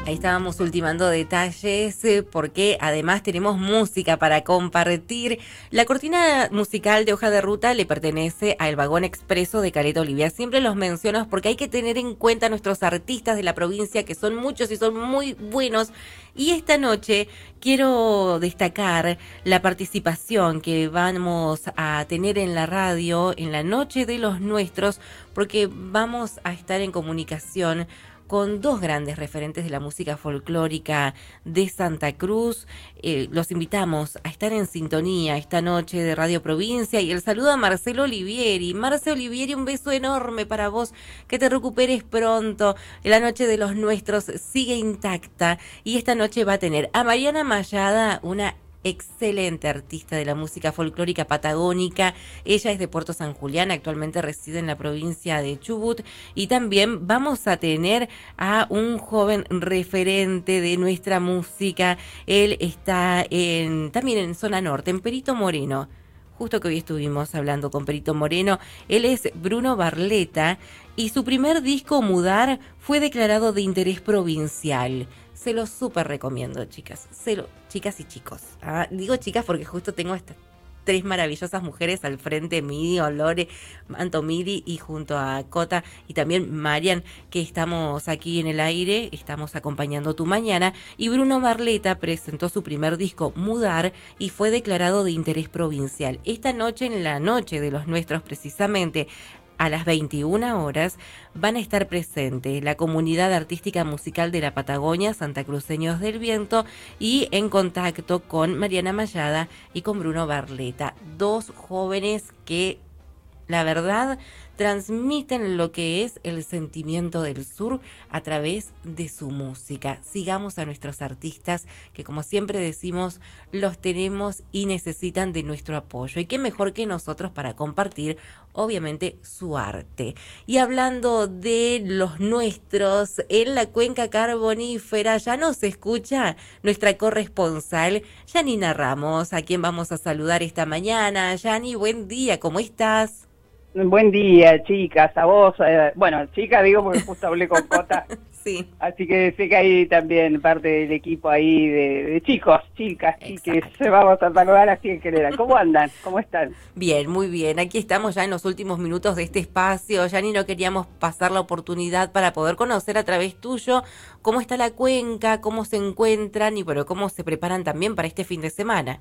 Ahí estábamos ultimando detalles porque además tenemos música para compartir. La cortina musical de Hoja de Ruta le pertenece al Vagón Expreso de Caleta Olivia. Siempre los menciono porque hay que tener en cuenta a nuestros artistas de la provincia, que son muchos y son muy buenos. Y esta noche quiero destacar la participación que vamos a tener en la radio en la Noche de los Nuestros, porque vamos a estar en comunicación con dos grandes referentes de la música folclórica de Santa Cruz. Los invitamos a estar en sintonía esta noche de Radio Provincia, y el saludo a Marcelo Olivieri. Marcelo Olivieri, un beso enorme para vos, que te recuperes pronto. La Noche de los Nuestros sigue intacta, y esta noche va a tener a Mariana Mayada, una excelente artista de la música folclórica patagónica. Ella es de Puerto San Julián, actualmente reside en la provincia de Chubut, y también vamos a tener a un joven referente de nuestra música. Él está también en zona norte, en Perito Moreno. Justo que hoy estuvimos hablando con Perito Moreno. Él es Bruno Barleta, y su primer disco, Mudar, fue declarado de interés provincial. Se lo súper recomiendo, chicas. Chicas y chicos. Digo chicas porque justo tengo estas tres maravillosas mujeres al frente: Midi, Olore, Antomidi, y junto a Cota y también Marian, que estamos aquí en el aire, estamos acompañando tu mañana. Y Bruno Barleta presentó su primer disco, Mudar, y fue declarado de interés provincial. Esta noche, en la Noche de los Nuestros, precisamente a las 21 horas, van a estar presentes la comunidad artística musical de la Patagonia, Santacruceños del Viento, y en contacto con Mariana Mayada y con Bruno Barleta, dos jóvenes que, la verdad, transmiten lo que es el sentimiento del sur a través de su música. Sigamos a nuestros artistas, que, como siempre decimos, los tenemos y necesitan de nuestro apoyo. Y qué mejor que nosotros para compartir, obviamente, su arte. Y hablando de los nuestros, en la cuenca carbonífera ya nos escucha nuestra corresponsal, Yanina Ramos, a quien vamos a saludar esta mañana. Yani, buen día, ¿cómo estás? Buen día, chicas, a vos. Bueno, chicas digo porque justo hablé con Cota. Sí. Así que sé que hay también parte del equipo ahí de chicos, chicas, chiques. Vamos a saludar así en general. ¿Cómo andan? ¿Cómo están? Bien, muy bien. Aquí estamos ya en los últimos minutos de este espacio. Ya ni no queríamos pasar la oportunidad para poder conocer a través tuyo cómo está la cuenca, cómo se encuentran y bueno, cómo se preparan también para este fin de semana.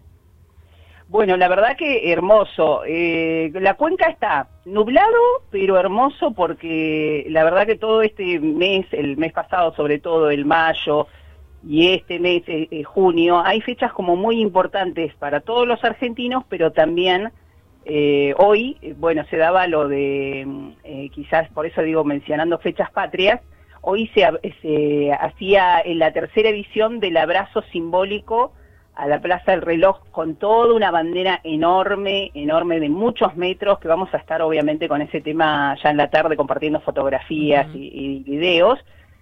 Bueno, la verdad que hermoso. La cuenca está nublado, pero hermoso, porque la verdad que todo este mes, el mes pasado sobre todo, el mayo, y este mes, junio, hay fechas como muy importantes para todos los argentinos, pero también hoy, bueno, se daba lo de, quizás por eso digo, mencionando fechas patrias, hoy se hacía en la tercera edición del abrazo simbólico a la Plaza del Reloj, con toda una bandera enorme, enorme, de muchos metros, que vamos a estar obviamente con ese tema ya en la tarde compartiendo fotografías y videos.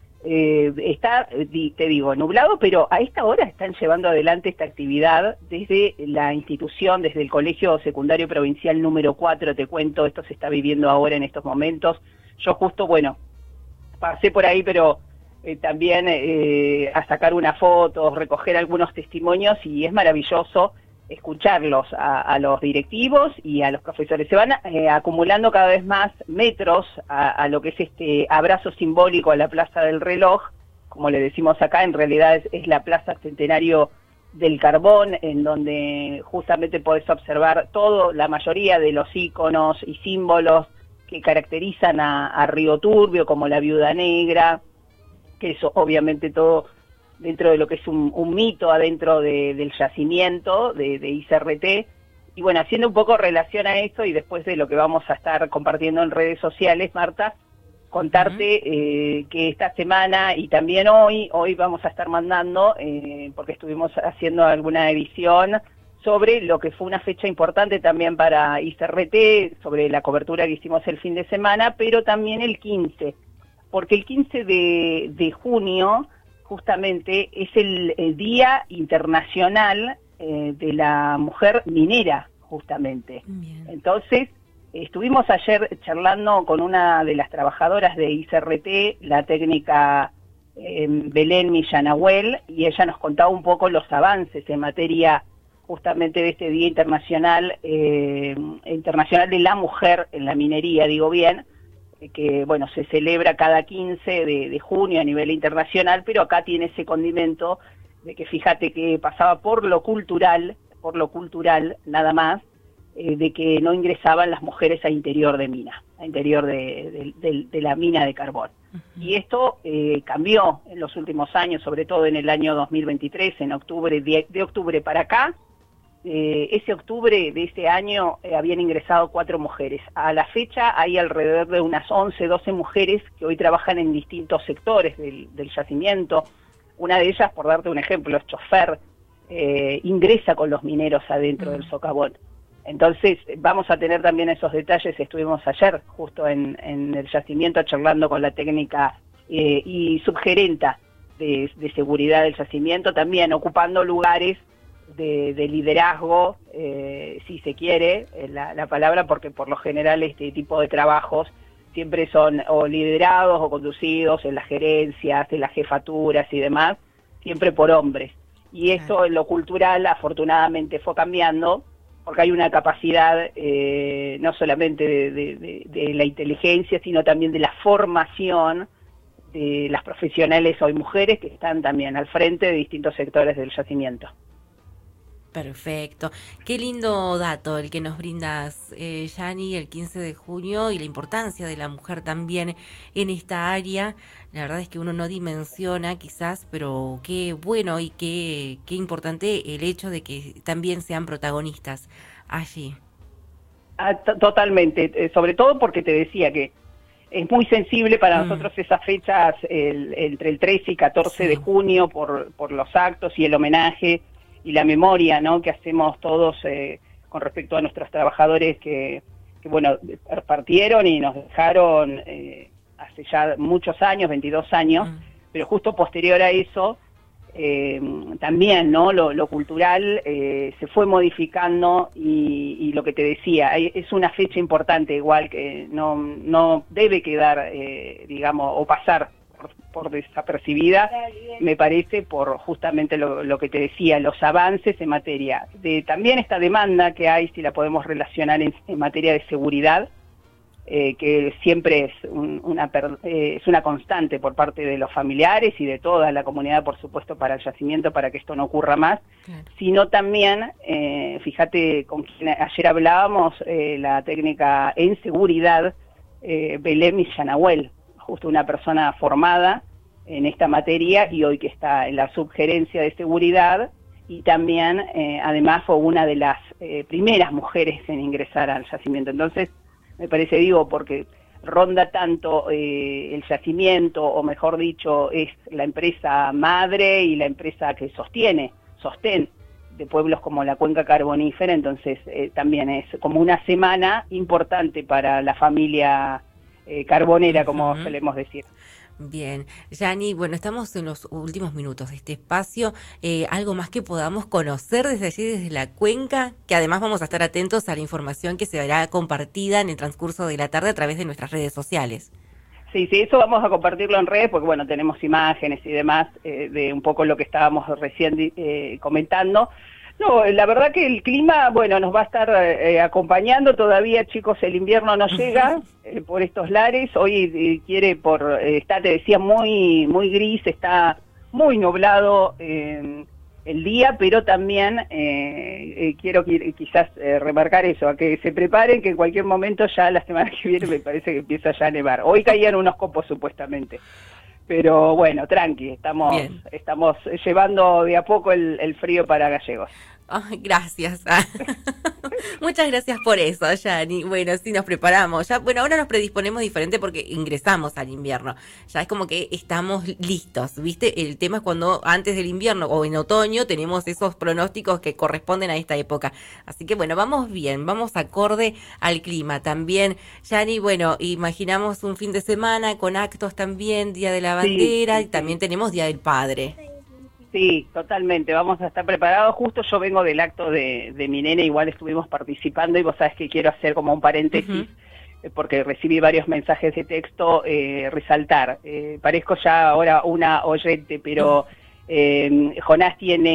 Está, te digo, nublado, pero a esta hora están llevando adelante esta actividad desde la institución, desde el Colegio Secundario Provincial número 4, te cuento, esto se está viviendo ahora en estos momentos. Yo justo, bueno, pasé por ahí, pero también a sacar unas fotos, recoger algunos testimonios, y es maravilloso escucharlos a los directivos y a los profesores. Se van acumulando cada vez más metros a lo que es este abrazo simbólico a la Plaza del Reloj, como le decimos acá. En realidad es la Plaza Centenario del Carbón, en donde justamente podés observar la mayoría de los íconos y símbolos que caracterizan a Río Turbio, como la Viuda Negra, que eso obviamente todo dentro de lo que es un mito adentro del yacimiento de ICRT. Y bueno, haciendo un poco relación a esto, y después de lo que vamos a estar compartiendo en redes sociales, Marta, contarte que esta semana y también hoy vamos a estar mandando, porque estuvimos haciendo alguna edición sobre lo que fue una fecha importante también para ICRT, sobre la cobertura que hicimos el fin de semana, pero también el 15, porque el 15 de junio justamente es el Día Internacional de la Mujer Minera, justamente. Bien. Entonces, estuvimos ayer charlando con una de las trabajadoras de ICRT, la técnica Belén Millán-Nahuel, y ella nos contaba un poco los avances en materia justamente de este Día Internacional, Internacional de la Mujer en la Minería, digo bien, que bueno, se celebra cada 15 de junio a nivel internacional, pero acá tiene ese condimento de que fíjate que pasaba por lo cultural nada más, de que no ingresaban las mujeres a interior de mina, a interior de la mina de carbón. Y esto cambió en los últimos años, sobre todo en el año 2023, en octubre, de octubre para acá. Ese octubre de ese año habían ingresado 4 mujeres. A la fecha hay alrededor de unas 11, 12 mujeres que hoy trabajan en distintos sectores del yacimiento. Una de ellas, por darte un ejemplo, es chofer, ingresa con los mineros adentro del socavón. Entonces vamos a tener también esos detalles. Estuvimos ayer justo en el yacimiento charlando con la técnica y subgerenta de seguridad del yacimiento, también ocupando lugares de liderazgo, si se quiere, la palabra, porque por lo general este tipo de trabajos siempre son o liderados o conducidos en las gerencias, en las jefaturas y demás, siempre por hombres. Y esto en lo cultural afortunadamente fue cambiando, porque hay una capacidad no solamente de la inteligencia, sino también de la formación de las profesionales hoy mujeres que están también al frente de distintos sectores del yacimiento. Perfecto. Qué lindo dato el que nos brindas, Yani, el 15 de junio y la importancia de la mujer también en esta área. La verdad es que uno no dimensiona quizás, pero qué bueno y qué importante el hecho de que también sean protagonistas allí. Totalmente, sobre todo porque te decía que es muy sensible para nosotros esas fechas entre el 13 y 14 de junio por los actos y el homenaje y la memoria, ¿no?, que hacemos todos con respecto a nuestros trabajadores que bueno, partieron y nos dejaron hace ya muchos años, 22 años, pero justo posterior a eso también, ¿no?, lo cultural se fue modificando y lo que te decía, es una fecha importante, igual que no debe quedar, digamos, o pasar por desapercibida, me parece, por justamente lo que te decía, los avances en materia de también esta demanda que hay, si la podemos relacionar en materia de seguridad, que siempre es una constante por parte de los familiares y de toda la comunidad, por supuesto, para el yacimiento, para que esto no ocurra más, sino también, fíjate con quien ayer hablábamos, la técnica en seguridad, Belén Millán-Nahuel, justo una persona formada en esta materia y hoy que está en la subgerencia de seguridad, y también además fue una de las primeras mujeres en ingresar al yacimiento. Entonces me parece, digo, porque ronda tanto el yacimiento, o mejor dicho, es la empresa madre y la empresa que sostén de pueblos como la Cuenca Carbonífera, entonces también es como una semana importante para la familia carbonera, como solemos decir. Bien, Yani, bueno, estamos en los últimos minutos de este espacio. ¿Algo más que podamos conocer desde allí, desde la cuenca? Que además vamos a estar atentos a la información que se verá compartida en el transcurso de la tarde a través de nuestras redes sociales. Sí, eso vamos a compartirlo en redes, porque bueno, tenemos imágenes y demás de un poco lo que estábamos recién comentando. No, la verdad que el clima, bueno, nos va a estar acompañando todavía, chicos. El invierno no llega por estos lares. Hoy quiere está, te decía, muy gris, está muy nublado el día, pero también quiero quizás remarcar eso, a que se preparen, que en cualquier momento, ya la semana que viene me parece que empieza ya a nevar. Hoy caían unos copos supuestamente. Pero bueno, tranqui, estamos llevando de a poco el frío para Gallegos. Ay, gracias. Muchas gracias por eso, Yani. Bueno, sí, nos preparamos. Ya, bueno, ahora nos predisponemos diferente porque ingresamos al invierno. Ya es como que estamos listos, ¿viste? El tema es cuando antes del invierno o en otoño tenemos esos pronósticos que corresponden a esta época. Así que bueno, vamos bien, vamos acorde al clima también. Yani, bueno, imaginamos un fin de semana con actos también, Día de la Bandera, y también tenemos Día del Padre. Sí, totalmente, vamos a estar preparados. Justo yo vengo del acto de mi nene, igual estuvimos participando, y vos sabés que quiero hacer como un paréntesis porque recibí varios mensajes de texto, resaltar. Parezco ya ahora una oyente, pero Jonás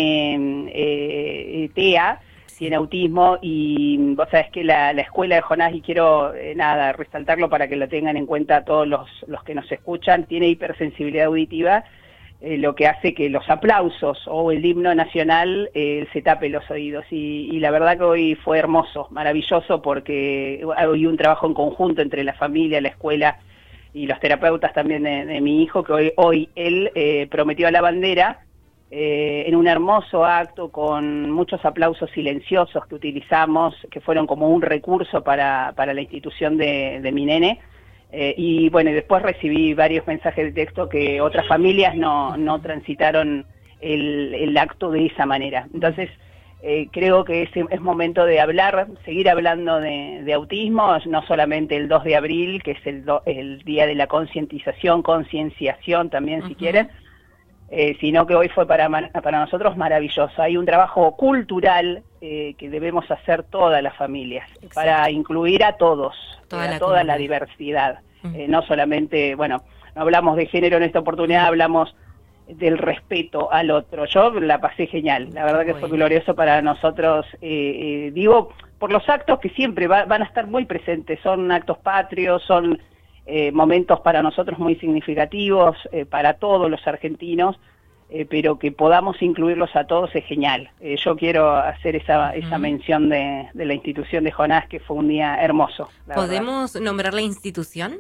tiene TEA, tiene autismo, y vos sabés que la escuela de Jonás, y quiero resaltarlo para que lo tengan en cuenta todos los que nos escuchan, tiene hipersensibilidad auditiva, lo que hace que los aplausos o el himno nacional se tape los oídos, y la verdad que hoy fue hermoso, maravilloso, porque hay un trabajo en conjunto entre la familia, la escuela y los terapeutas también de mi hijo, que hoy él prometió a la bandera en un hermoso acto con muchos aplausos silenciosos que utilizamos, que fueron como un recurso para la institución de mi nene. Y bueno, después recibí varios mensajes de texto que otras familias no transitaron el acto de esa manera. Entonces, creo que es momento de hablar, seguir hablando de autismo, no solamente el 2 de abril, que es el día de la concienciación también, si quieren, sino que hoy fue para nosotros maravilloso. Hay un trabajo cultural que debemos hacer todas las familias. Exacto. Para incluir a todos, toda la diversidad. No solamente, bueno, no hablamos de género en esta oportunidad, hablamos del respeto al otro. Yo la pasé genial, la verdad que fue glorioso para nosotros, digo, por los actos que siempre van a estar muy presentes, son actos patrios, son momentos para nosotros muy significativos, para todos los argentinos, pero que podamos incluirlos a todos es genial. Yo quiero hacer esa mención de la institución de Jonás, que fue un día hermoso. ¿Podemos nombrar la institución?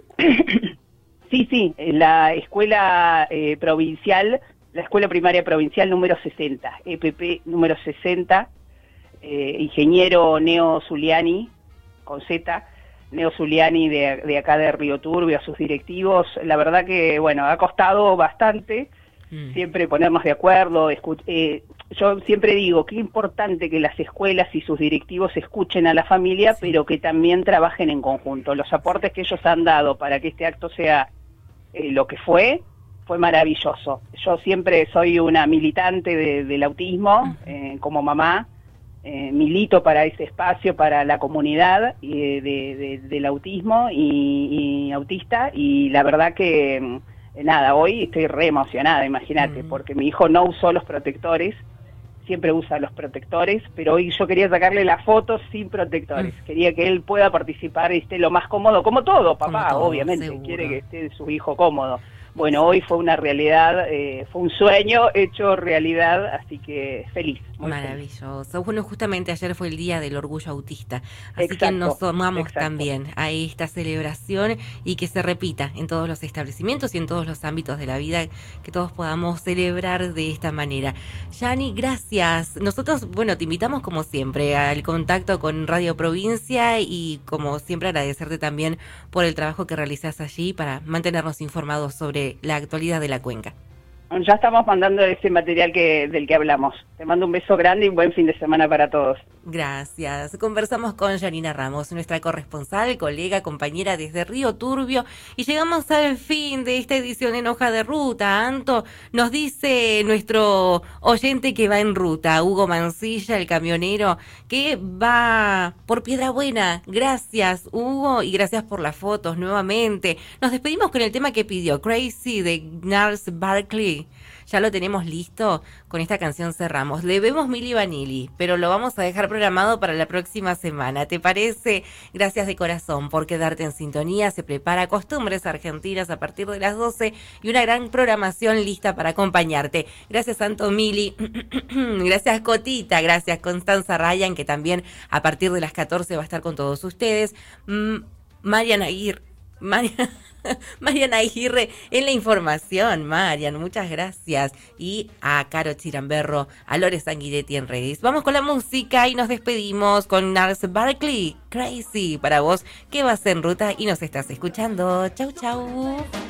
Sí, la escuela provincial, la escuela primaria provincial número 60, EPP número 60, ingeniero Neo Zuliani, con Z, Neo Zuliani de acá de Río Turbio, a sus directivos. La verdad que, bueno, ha costado bastante siempre ponernos de acuerdo. Yo siempre digo que es importante que las escuelas y sus directivos escuchen a la familia, pero que también trabajen en conjunto. Los aportes que ellos han dado para que este acto sea lo que fue maravilloso. Yo siempre soy una militante del autismo, como mamá, milito para ese espacio, para la comunidad del autismo y autista, y la verdad que hoy estoy re emocionada, imagínate, porque mi hijo no usó los protectores, siempre usa los protectores, pero hoy yo quería sacarle la foto sin protectores, quería que él pueda participar y esté lo más cómodo, como todo, papá, como todo, obviamente, seguro. Quiere que esté su hijo cómodo. Bueno, hoy fue una realidad, fue un sueño hecho realidad, así que feliz. Maravilloso. Feliz. Bueno, justamente ayer fue el Día del Orgullo Autista, así que nos sumamos también a esta celebración y que se repita en todos los establecimientos y en todos los ámbitos de la vida, que todos podamos celebrar de esta manera. Yani, gracias. Nosotros, bueno, te invitamos como siempre al contacto con Radio Provincia y como siempre agradecerte también por el trabajo que realizás allí para mantenernos informados sobre la actualidad de la cuenca. Ya estamos mandando ese material del que hablamos. Te mando un beso grande y un buen fin de semana para todos. Gracias. Conversamos con Yanina Ramos, nuestra corresponsal, colega, compañera desde Río Turbio, y llegamos al fin de esta edición en Hoja de Ruta. Anto, nos dice nuestro oyente que va en ruta, Hugo Mancilla, el camionero, que va por Piedrabuena. Gracias, Hugo, y gracias por las fotos nuevamente. Nos despedimos con el tema que pidió, Crazy, de Gnarls Barkley. Ya lo tenemos listo, con esta canción cerramos. Le vemos Milli Vanilli, pero lo vamos a dejar programado para la próxima semana. ¿Te parece? Gracias de corazón por quedarte en sintonía. Se prepara Costumbres Argentinas a partir de las 12 y una gran programación lista para acompañarte. Gracias, Santo Mili. Gracias, Cotita. Gracias, Constanza Ryan, que también a partir de las 14 va a estar con todos ustedes. Mariana Aguirre en la información. Marian, muchas gracias. Y a Caro Chiramberro, a Lore Sanguinetti en redes. Vamos con la música y nos despedimos con Gnarls Barkley, Crazy, para vos que vas en ruta y nos estás escuchando. Chau, chau.